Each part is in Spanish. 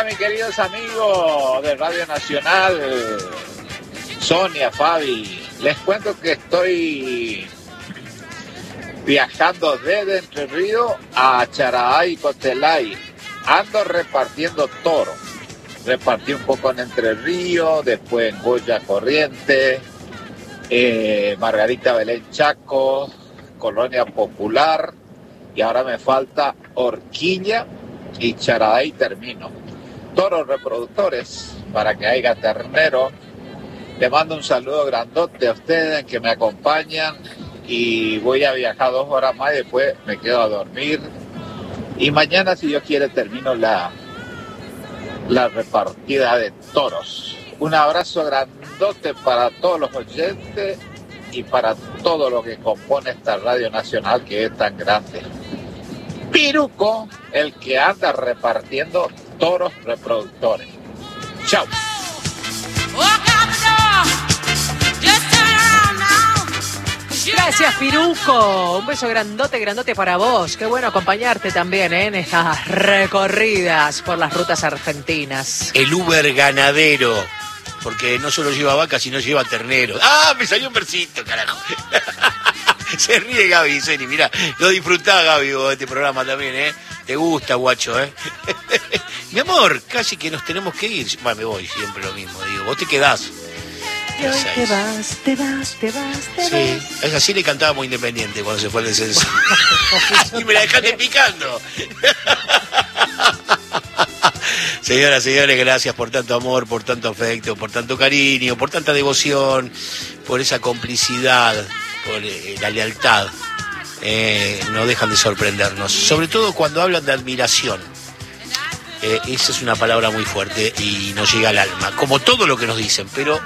mis queridos amigos de Radio Nacional, Sonia, Fabi. Les cuento que estoy viajando desde Entre Ríos a Charahay, Cotelay. Ando repartiendo toro. Repartí un poco en Entre Ríos, después en Goya Corriente, Margarita Belén Chaco, Colonia Popular, y ahora me falta Horquilla y Charaday termino. Toros reproductores para que haya ternero. Le mando un saludo grandote a ustedes que me acompañan y voy a viajar 2 horas más y después me quedo a dormir. Y mañana, si Dios quiere, termino la repartida de toros. Un abrazo grandote para todos los oyentes y para todo lo que compone esta Radio Nacional que es tan grande. Piruco, el que anda repartiendo toros reproductores. Chao. Gracias, Piruco. Un beso grandote, grandote para vos. Qué bueno acompañarte también en estas recorridas por las rutas argentinas. El Uber ganadero, porque no solo lleva vacas, sino lleva terneros. ¡Ah! Me salió un versito, carajo. Se ríe Gaby, Seni, mirá. Lo disfrutás, Gaby, vos, de este programa también, ¿eh? Te gusta, guacho, ¿eh? Mi amor, casi que nos tenemos que ir. Bueno, me voy, siempre lo mismo, digo. Vos te quedás. Y hoy te vas. Sí, es así le cantábamos Independiente cuando se fue al descenso. Y me la dejaste picando. Señoras, señores, gracias por tanto amor, por tanto afecto, por tanto cariño, por tanta devoción, por esa complicidad, por la lealtad. No dejan de sorprendernos, sobre todo cuando hablan de admiración. Esa es una palabra muy fuerte y nos llega al alma, como todo lo que nos dicen, pero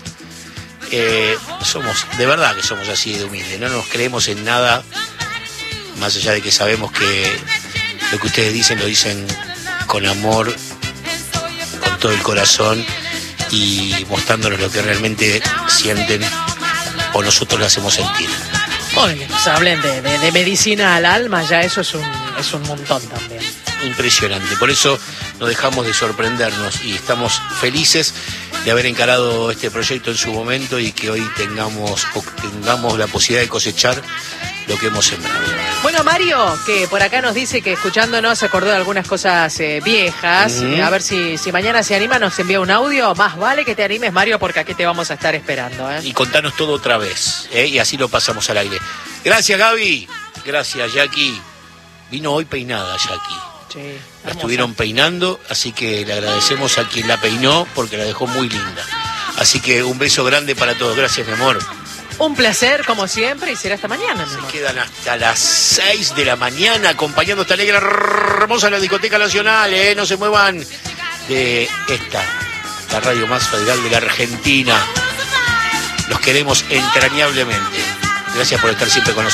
somos, de verdad que somos así de humildes, no nos creemos en nada, más allá de que sabemos que lo que ustedes dicen lo dicen con amor, con todo el corazón y mostrándonos lo que realmente sienten o nosotros le hacemos sentir. Bueno, pues hablen de medicina al alma, ya eso es un montón también. Impresionante, por eso no dejamos de sorprendernos y estamos felices de haber encarado este proyecto en su momento y que hoy tengamos la posibilidad de cosechar lo que hemos sembrado. Bueno, Mario, que por acá nos dice que escuchándonos se acordó de algunas cosas viejas. A ver si mañana se anima, nos envía un audio. Más vale que te animes, Mario, porque aquí te vamos a estar esperando. Y contanos todo otra vez, y así lo pasamos al aire. Gracias, Gaby. Gracias, Jackie. Vino hoy peinada, Jackie. Sí, la estuvieron peinando, así que le agradecemos a quien la peinó porque la dejó muy linda. Así que un beso grande para todos. Gracias, mi amor. Un placer, como siempre, y será hasta mañana, mi amor. Se quedan hasta las 6 de la mañana acompañando esta negra hermosa en la Discoteca Nacional, No se muevan de esta, la radio más federal de la Argentina. Los queremos entrañablemente. Gracias por estar siempre con nosotros.